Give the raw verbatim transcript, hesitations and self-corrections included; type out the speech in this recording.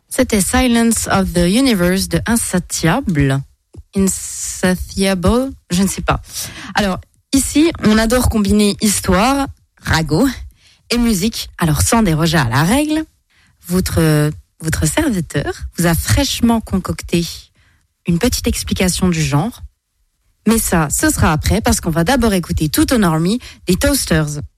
C'était Silence of the Universe de Insatiable. Insatiable, je ne sais pas. Alors, ici, on adore combiner histoire, ragot et musique. Alors, sans déroger à la règle, votre, votre serviteur vous a fraîchement concocté une petite explication du genre. Mais ça, ce sera après parce qu'on va d'abord écouter Tout Honor Me des Toasters.